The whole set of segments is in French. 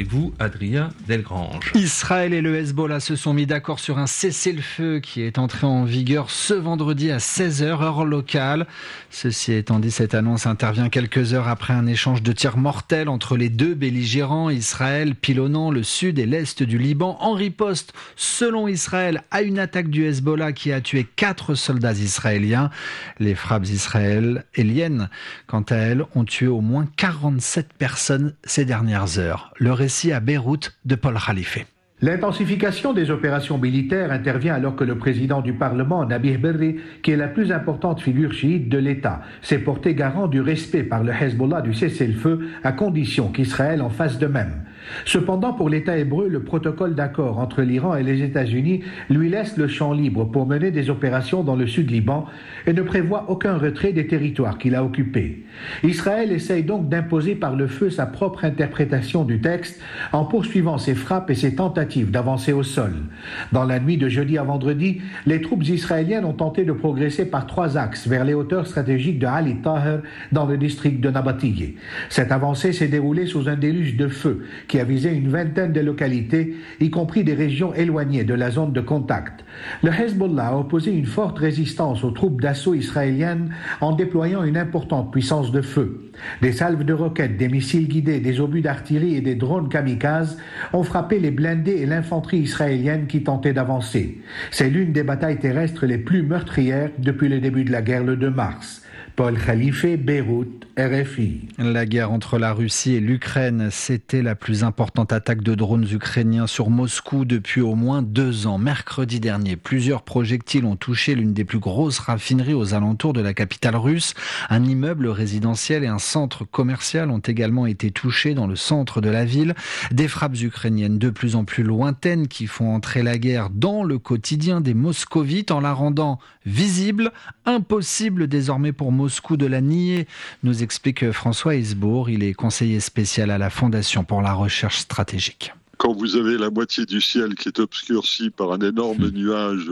vous, Adrien Delgrange. Israël et le Hezbollah se sont mis d'accord sur un cessez-le-feu qui est entré en vigueur ce vendredi à 16h, heure locale. Ceci étant dit, cette annonce intervient quelques heures après un échange de tirs mortels entre les deux belligérants, Israël pilonnant le sud et l'est du Liban en riposte, selon Israël, à une attaque du Hezbollah qui a tué 4 soldats israéliens. Les frappes israéliennes, quant à elles, ont tué au moins 47 personnes ces dernières heures. Le récit à Beyrouth de Paul Khalife. L'intensification des opérations militaires intervient alors que le président du Parlement, Nabih Berri, qui est la plus importante figure chiite de l'État, s'est porté garant du respect par le Hezbollah du cessez-le-feu à condition qu'Israël en fasse de même. Cependant, pour l'État hébreu, le protocole d'accord entre l'Iran et les États-Unis lui laisse le champ libre pour mener des opérations dans le sud Liban et ne prévoit aucun retrait des territoires qu'il a occupés. Israël essaye donc d'imposer par le feu sa propre interprétation du texte en poursuivant ses frappes et ses tentatives d'avancer au sol. Dans la nuit de jeudi à vendredi, les troupes israéliennes ont tenté de progresser par 3 axes vers les hauteurs stratégiques de Ali Taher dans le district de Nabatiyeh. Cette avancée s'est déroulée sous un déluge de feu qui a visé une vingtaine de localités, y compris des régions éloignées de la zone de contact. Le Hezbollah a opposé une forte résistance aux troupes d'assaut israéliennes en déployant une importante puissance de feu. Des salves de roquettes, des missiles guidés, des obus d'artillerie et des drones kamikazes ont frappé les blindés et l'infanterie israélienne qui tentaient d'avancer. C'est l'une des batailles terrestres les plus meurtrières depuis le début de la guerre le 2 mars. Paul Khalife, Beyrouth, RFI. La guerre entre la Russie et l'Ukraine, c'était la plus importante attaque de drones ukrainiens sur Moscou depuis au moins 2 ans. Mercredi dernier, plusieurs projectiles ont touché l'une des plus grosses raffineries aux alentours de la capitale russe. Un immeuble résidentiel et un centre commercial ont également été touchés dans le centre de la ville. Des frappes ukrainiennes de plus en plus lointaines qui font entrer la guerre dans le quotidien des Moscovites en la rendant visible, impossible désormais pour Moscou de la nier, nous explique François Hesbourg. Il est conseiller spécial à la Fondation pour la recherche stratégique. Quand vous avez la moitié du ciel qui est obscurci par un énorme nuage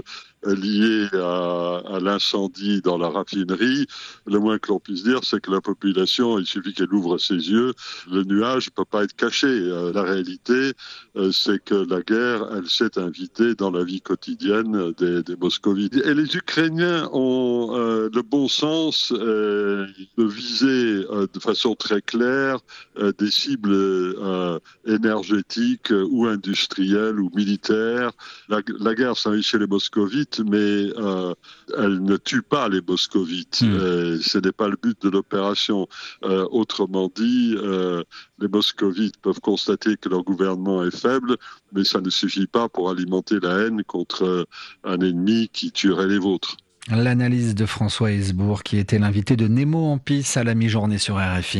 lié à l'incendie dans la raffinerie, le moins que l'on puisse dire, c'est que la population, il suffit qu'elle ouvre ses yeux, le nuage ne peut pas être caché. La réalité, c'est que la guerre, elle s'est invitée dans la vie quotidienne des Moscovites. Et les Ukrainiens ont le bon sens de viser de façon très claire des cibles énergétiques ou industrielles ou militaires. La guerre s'invite chez les Moscovites, mais elle ne tue pas les Moscovites. Ce n'est pas le but de l'opération. Autrement dit, les Moscovites peuvent constater que leur gouvernement est faible, mais ça ne suffit pas pour alimenter la haine contre un ennemi qui tuerait les vôtres. L'analyse de François Hesbourg, qui était l'invité de Nemo en pisse à la mi-journée sur RFI.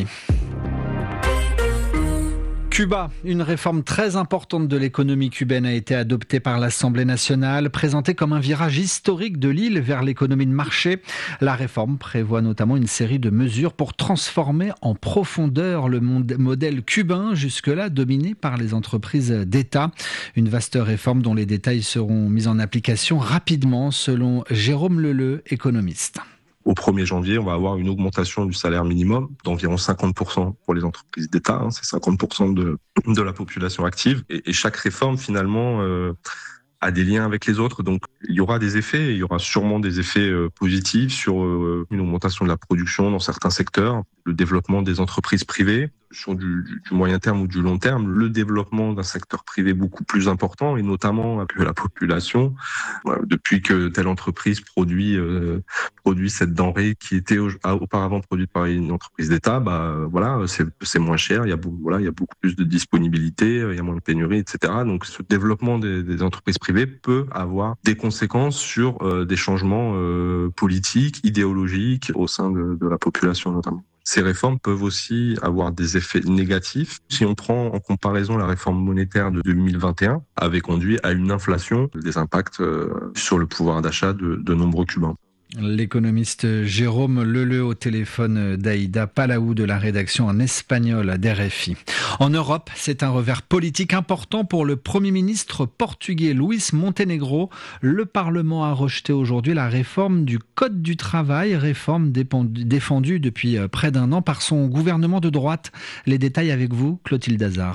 Cuba, une réforme très importante de l'économie cubaine a été adoptée par l'Assemblée nationale, présentée comme un virage historique de l'île vers l'économie de marché. La réforme prévoit notamment une série de mesures pour transformer en profondeur le modèle cubain, jusque-là dominé par les entreprises d'État. Une vaste réforme dont les détails seront mis en application rapidement, selon Jérôme Leleu, économiste. Au 1er janvier, on va avoir une augmentation du salaire minimum d'environ 50% pour les entreprises d'État. C'est 50% de la population active. Et chaque réforme, finalement, a des liens avec les autres. Donc, il y aura des effets. Il y aura sûrement des effets positifs sur une augmentation de la production dans certains secteurs, le développement des entreprises privées. Sur du moyen terme ou du long terme, le développement d'un secteur privé beaucoup plus important, et notamment que la population, depuis que telle entreprise produit cette denrée qui était auparavant produite par une entreprise d'État, c'est moins cher, il y a beaucoup plus de disponibilité, il y a moins de pénurie, etc. Donc ce développement des entreprises privées peut avoir des conséquences sur des changements politiques, idéologiques au sein de la population notamment. Ces réformes peuvent aussi avoir des effets négatifs. Si on prend en comparaison la réforme monétaire de 2021, avait conduit à une inflation, des impacts sur le pouvoir d'achat de nombreux Cubains. L'économiste Jérôme Leleu au téléphone d'Aïda Palau de la rédaction en espagnol d'RFI. En Europe, c'est un revers politique important pour le Premier ministre portugais Luís Montenegro. Le Parlement a rejeté aujourd'hui la réforme du Code du travail, réforme défendue depuis près d'1 an par son gouvernement de droite. Les détails avec vous, Clotilde Hazard.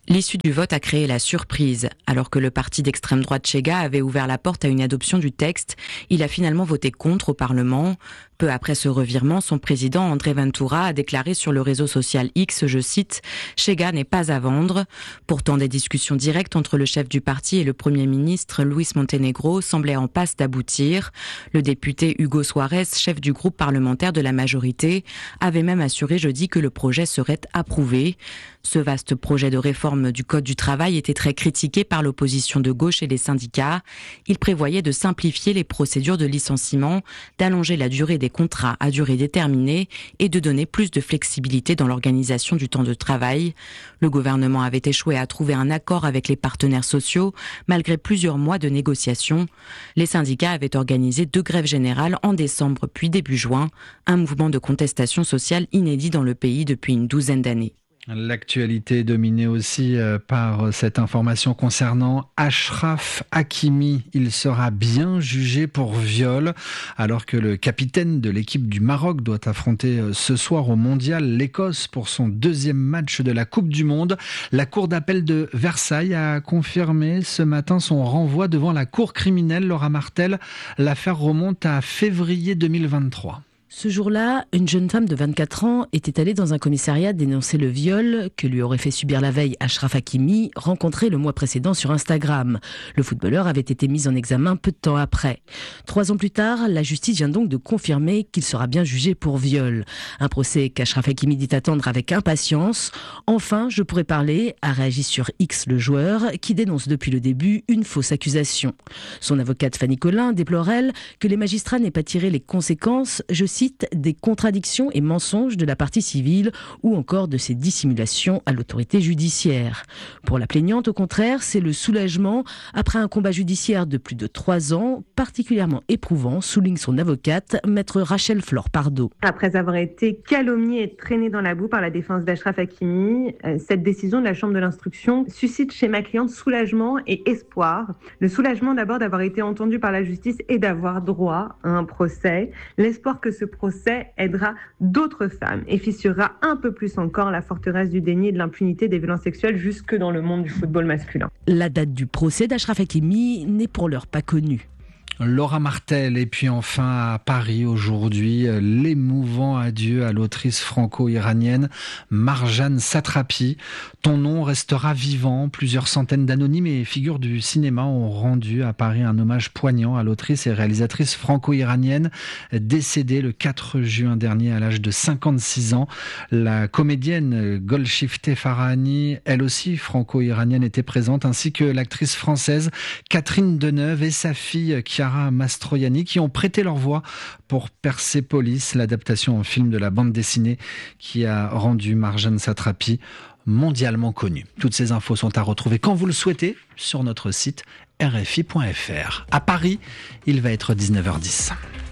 L'issue du vote a créé la surprise. Alors que le parti d'extrême droite Chega avait ouvert la porte à une adoption du texte, il a finalement voté contre au Parlement. Peu après ce revirement, son président André Ventura a déclaré sur le réseau social X, je cite, « Chega n'est pas à vendre ». Pourtant, des discussions directes entre le chef du parti et le Premier ministre Luis Montenegro semblaient en passe d'aboutir. Le député Hugo Suarez, chef du groupe parlementaire de la majorité, avait même assuré jeudi que le projet serait approuvé. Ce vaste projet de réforme du Code du travail était très critiqué par l'opposition de gauche et les syndicats. Il prévoyait de simplifier les procédures de licenciement, d'allonger la durée des contrats à durée déterminée et de donner plus de flexibilité dans l'organisation du temps de travail. Le gouvernement avait échoué à trouver un accord avec les partenaires sociaux malgré plusieurs mois de négociations. Les syndicats avaient organisé 2 grèves générales en décembre puis début juin, un mouvement de contestation sociale inédit dans le pays depuis une 12aine d'années. L'actualité est dominée aussi par cette information concernant Achraf Hakimi. Il sera bien jugé pour viol alors que le capitaine de l'équipe du Maroc doit affronter ce soir au Mondial l'Écosse pour son 2e match de la Coupe du Monde. La Cour d'appel de Versailles a confirmé ce matin son renvoi devant la Cour criminelle. Laura Martel, l'affaire remonte à février 2023. Ce jour-là, une jeune femme de 24 ans était allée dans un commissariat dénoncer le viol que lui aurait fait subir la veille Achraf Hakimi, rencontré le mois précédent sur Instagram. Le footballeur avait été mis en examen peu de temps après. 3 ans plus tard, la justice vient donc de confirmer qu'il sera bien jugé pour viol. Un procès qu'Achraf Hakimi dit attendre avec impatience. Enfin, je pourrais parler, a réagi sur X le joueur, qui dénonce depuis le début une fausse accusation. Son avocate Fanny Collin déplore, elle, que les magistrats n'aient pas tiré les conséquences, je cite, des contradictions et mensonges de la partie civile ou encore de ses dissimulations à l'autorité judiciaire. Pour la plaignante, au contraire, c'est le soulagement après un combat judiciaire de plus de 3 ans, particulièrement éprouvant, souligne son avocate, maître Rachel Flore Pardo. Après avoir été calomniée et traînée dans la boue par la défense d'Achraf Hakimi, cette décision de la Chambre de l'instruction suscite chez ma cliente soulagement et espoir. Le soulagement d'abord d'avoir été entendue par la justice et d'avoir droit à un procès. L'espoir que ce procès aidera d'autres femmes et fissurera un peu plus encore la forteresse du déni et de l'impunité des violences sexuelles jusque dans le monde du football masculin. La date du procès d'Achraf Hakimi n'est pour l'heure pas connue. Laura Martel, et puis enfin à Paris aujourd'hui, l'émouvant adieu à l'autrice franco-iranienne Marjane Satrapi. Ton nom restera vivant. Plusieurs centaines d'anonymes et figures du cinéma ont rendu à Paris un hommage poignant à l'autrice et réalisatrice franco-iranienne décédée le 4 juin dernier à l'âge de 56 ans. La comédienne Golshifteh Farahani, elle aussi franco-iranienne, était présente, ainsi que l'actrice française Catherine Deneuve et sa fille Chiara Mastroianni, qui ont prêté leur voix pour Persépolis, l'adaptation en film de la bande dessinée qui a rendu Marjane Satrapi mondialement connue. Toutes ces infos sont à retrouver quand vous le souhaitez sur notre site rfi.fr. À Paris, il va être 19h10.